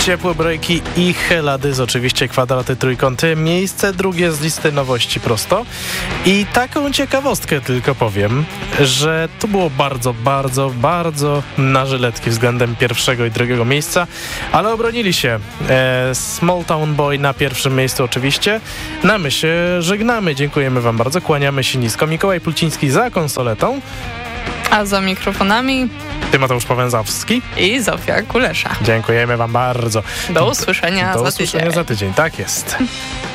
Ciepłe breaki i Heladys, oczywiście kwadraty, trójkąty. Miejsce drugie z listy nowości prosto. I taką ciekawostkę tylko powiem, że to było bardzo na żyletki względem pierwszego i drugiego miejsca, ale obronili się. Small Town Boy na pierwszym miejscu oczywiście. Na my się żegnamy. Dziękujemy wam bardzo. Kłaniamy się nisko. Mikołaj Pulciński za konsoletą. A za mikrofonami Ty, Mateusz Powęzowski i Zofia Kulesza. Dziękujemy wam bardzo. Do usłyszenia za tydzień. Do usłyszenia za tydzień, tak jest.